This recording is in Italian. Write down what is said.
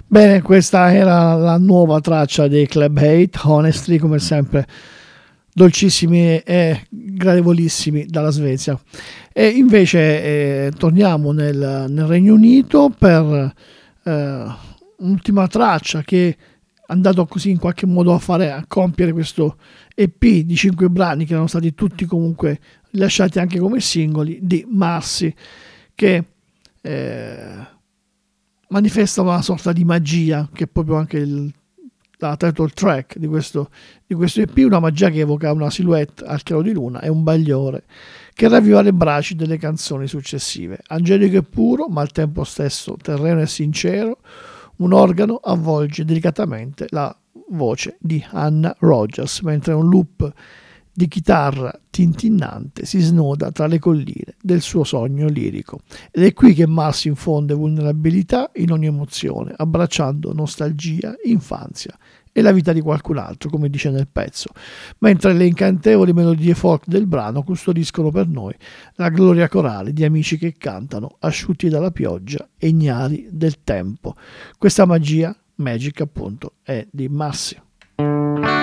Bene, questa era la nuova traccia dei Club Hate, Honestly, come sempre dolcissimi e gradevolissimi dalla Svezia. E invece torniamo nel Regno Unito per un'ultima traccia che è andato così in qualche modo a compiere questo EP di 5 brani che erano stati tutti comunque rilasciati anche come singoli di Marcy, che manifesta una sorta di magia, che è proprio anche la title track di questo EP, una magia che evoca una silhouette al chiaro di luna e un bagliore che ravviva le braci delle canzoni successive. Angelico e puro, ma al tempo stesso terreno e sincero, un organo avvolge delicatamente la voce di Hannah Rogers, mentre un loop di chitarra tintinnante si snoda tra le colline del suo sogno lirico. Ed è qui che Mars infonde vulnerabilità in ogni emozione, abbracciando nostalgia, infanzia e la vita di qualcun altro, come dice nel pezzo, mentre le incantevoli melodie folk del brano custodiscono per noi la gloria corale di amici che cantano, asciutti dalla pioggia e ignari del tempo. Questa magia, Magic appunto, è di Massi.